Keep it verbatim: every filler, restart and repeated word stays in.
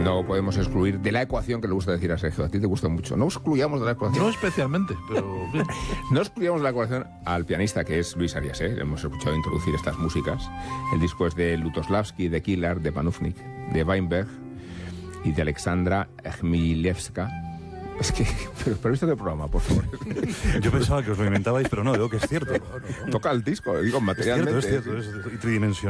no podemos excluir de la ecuación, que le gusta decir a Sergio, a ti te gusta mucho, no excluyamos de la ecuación. No especialmente, pero bien. No excluyamos de la ecuación al pianista, que es Luis Arias, ¿eh? Hemos escuchado introducir estas músicas. El disco es de Lutosławski, de Killar, de Panufnik, de Weinberg y de Alexandra Chmielewska. Es que, pero, pero ¿visto qué programa, por favor? Yo pensaba que os lo inventabais, pero no, veo que es cierto. Toca el disco, digo, materialmente. Es cierto, es cierto, es tridimensional.